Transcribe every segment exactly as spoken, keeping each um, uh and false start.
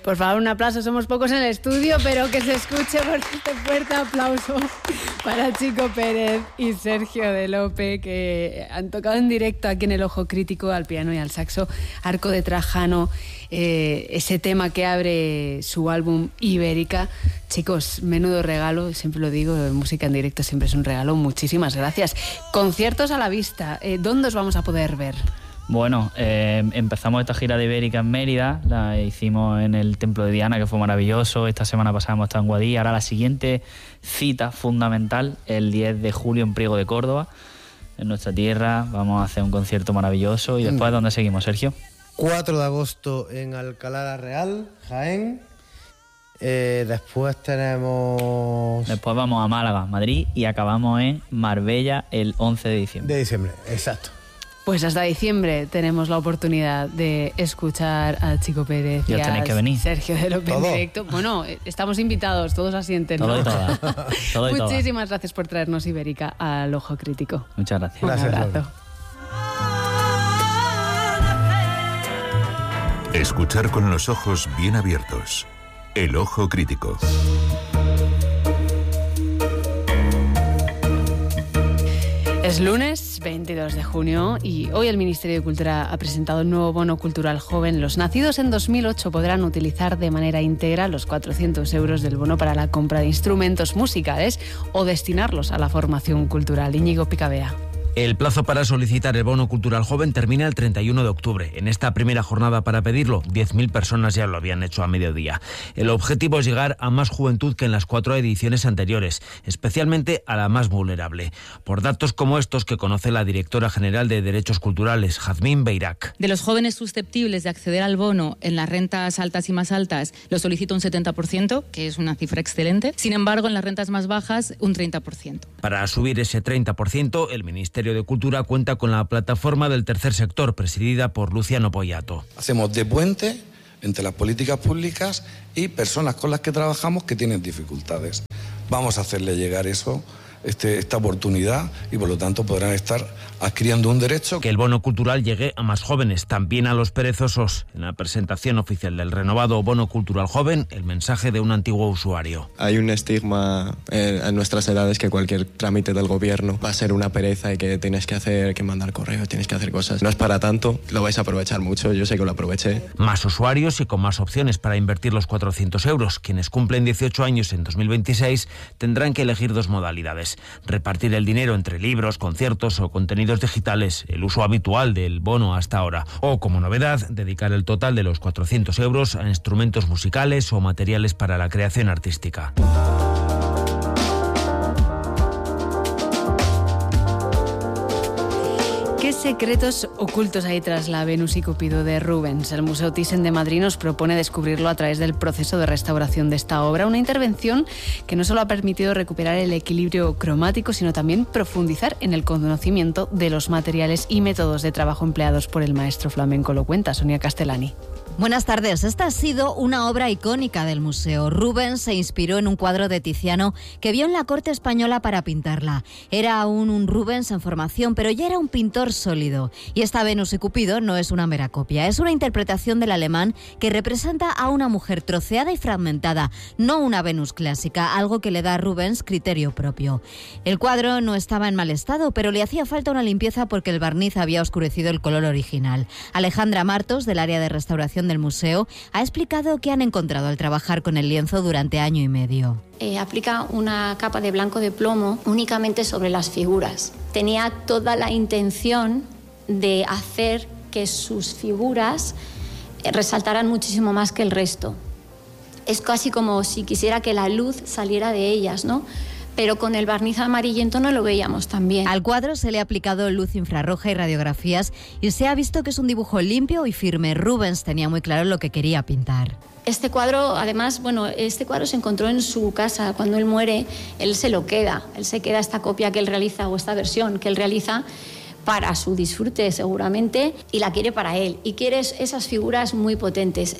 Por favor, un aplauso, somos pocos en el estudio, pero que se escuche por este fuerte aplauso para Chico Pérez y Sergio de Lope, que han tocado en directo aquí en El Ojo Crítico, al piano y al saxo, Arco de Trajano, eh, ese tema que abre su álbum Ibérica. Chicos, menudo regalo, siempre lo digo, música en directo siempre es un regalo, muchísimas gracias. Conciertos a la vista, eh, ¿dónde os vamos a poder ver? Bueno, eh, empezamos esta gira de Ibérica en Mérida, la hicimos en el Templo de Diana, que fue maravilloso. Esta semana pasada hemos estado en Guadix. Ahora la siguiente cita fundamental, el diez de julio en Priego de Córdoba, en nuestra tierra. Vamos a hacer un concierto maravilloso. ¿Y después dónde seguimos, Sergio? cuatro de agosto en Alcalá la Real, Jaén. Eh, después tenemos... Después vamos a Málaga, Madrid, y acabamos en Marbella el once de diciembre. De diciembre, exacto. Pues hasta diciembre tenemos la oportunidad de escuchar a Chico Pérez y, y a que venir. Sergio de Lope en directo. Bueno, estamos invitados, todos asienten, ¿no? Todo y toda. Todo y Muchísimas toda. gracias por traernos Ibérica al Ojo Crítico. Muchas gracias. Un gracias, abrazo. Lola. Escuchar con los ojos bien abiertos. El Ojo Crítico. Es lunes veintidós de junio y hoy el Ministerio de Cultura ha presentado el nuevo bono cultural joven. Los nacidos en dos mil ocho podrán utilizar de manera íntegra los cuatrocientos euros del bono para la compra de instrumentos musicales o destinarlos a la formación cultural. Íñigo Picabea. El plazo para solicitar el bono cultural joven termina el treinta y uno de octubre. En esta primera jornada para pedirlo, diez mil personas ya lo habían hecho a mediodía. El objetivo es llegar a más juventud que en las cuatro ediciones anteriores, especialmente a la más vulnerable. Por datos como estos que conoce la directora general de Derechos Culturales, Jazmín Beirac. De los jóvenes susceptibles de acceder al bono en las rentas altas y más altas, lo solicita un setenta por ciento, que es una cifra excelente. Sin embargo, en las rentas más bajas, un treinta por ciento. Para subir ese treinta por ciento, el Ministerio de Cultura cuenta con la plataforma del tercer sector, presidida por Luciano Poyato. Hacemos de puente entre las políticas públicas y personas con las que trabajamos que tienen dificultades. Vamos a hacerle llegar eso, este, esta oportunidad, y por lo tanto podrán estar adquiriendo un derecho. Que el bono cultural llegue a más jóvenes, también a los perezosos. En la presentación oficial del renovado bono cultural joven, el mensaje de un antiguo usuario. Hay un estigma en, en nuestras edades que cualquier trámite del gobierno va a ser una pereza y que tienes que hacer, que mandar correos, tienes que hacer cosas. No es para tanto, lo vais a aprovechar mucho, yo sé que lo aproveché. Más usuarios y con más opciones para invertir los cuatrocientos euros. Quienes cumplen dieciocho años en dos mil veintiséis tendrán que elegir dos modalidades: repartir el dinero entre libros, conciertos o contenidos digitales, el uso habitual del bono hasta ahora, o como novedad, dedicar el total de los cuatrocientos euros a instrumentos musicales o materiales para la creación artística. ¿Qué secretos ocultos hay tras la Venus y Cupido de Rubens? El Museo Thyssen de Madrid nos propone descubrirlo a través del proceso de restauración de esta obra, una intervención que no solo ha permitido recuperar el equilibrio cromático, sino también profundizar en el conocimiento de los materiales y métodos de trabajo empleados por el maestro flamenco. Lo cuenta Sonia Castellani. Buenas tardes. Esta ha sido una obra icónica del museo. Rubens se inspiró en un cuadro de Tiziano que vio en la corte española para pintarla. Era aún un Rubens en formación, pero ya era un pintor sólido. Y esta Venus y Cupido no es una mera copia, es una interpretación del alemán que representa a una mujer troceada y fragmentada, no una Venus clásica, algo que le da a Rubens criterio propio. El cuadro no estaba en mal estado, pero le hacía falta una limpieza porque el barniz había oscurecido el color original. Alejandra Martos, del área de restauración del museo, ha explicado qué han encontrado al trabajar con el lienzo durante año y medio. Eh, aplica una capa de blanco de plomo únicamente sobre las figuras. Tenía toda la intención de hacer que sus figuras eh, resaltaran muchísimo más que el resto. Es casi como si quisiera que la luz saliera de ellas, ¿no? Pero con el barniz amarillento no lo veíamos tan bien. Al cuadro se le ha aplicado luz infrarroja y radiografías y se ha visto que es un dibujo limpio y firme. Rubens tenía muy claro lo que quería pintar. Este cuadro, además, bueno, este cuadro se encontró en su casa. Cuando él muere, él se lo queda. Él se queda esta copia que él realiza o esta versión que él realiza para su disfrute seguramente y la quiere para él. Y quiere esas figuras muy potentes.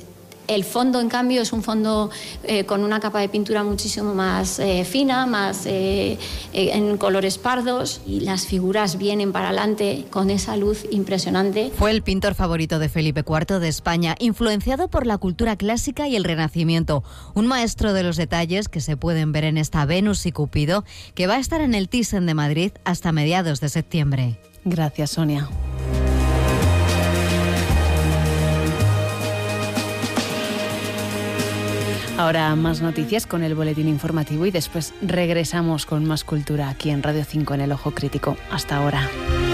El fondo, en cambio, es un fondo eh, con una capa de pintura muchísimo más eh, fina, más eh, eh, en colores pardos, y las figuras vienen para adelante con esa luz impresionante. Fue el pintor favorito de Felipe cuarto de España, influenciado por la cultura clásica y el Renacimiento. Un maestro de los detalles que se pueden ver en esta Venus y Cupido, que va a estar en el Thyssen de Madrid hasta mediados de septiembre. Gracias, Sonia. Ahora más noticias con el boletín informativo y después regresamos con más cultura aquí en Radio cinco en El Ojo Crítico. Hasta ahora.